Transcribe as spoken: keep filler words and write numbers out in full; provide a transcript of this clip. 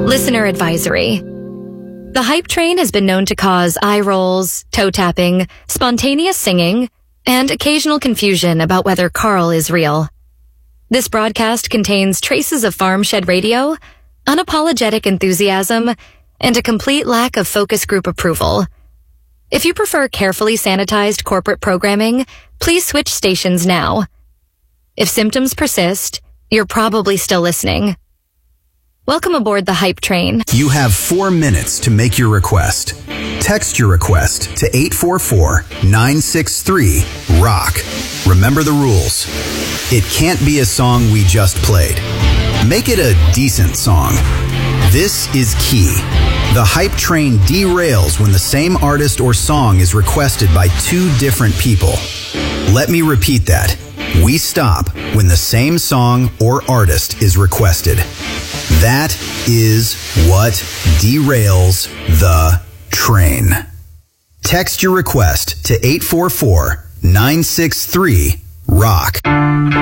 Listener advisory. The hype train has been known to cause eye rolls, toe tapping, spontaneous singing, and occasional confusion about whether Carl is real. This broadcast contains traces of farm shed radio, unapologetic enthusiasm, and a complete lack of focus group approval. If you prefer carefully sanitized corporate programming, please switch stations now. If symptoms persist, you're probably still listening. Welcome aboard the hype train. You have four minutes to make your request. Text your request to eight four four, nine six three, ROCK. Remember the rules. It can't be a song we just played. Make it a decent song. This is key. The hype train derails when the same artist or song is requested by two different people. Let me repeat that. We stop when the same song or artist is requested. That is what derails the train. Text your request to eight four four, nine six three, ROCK.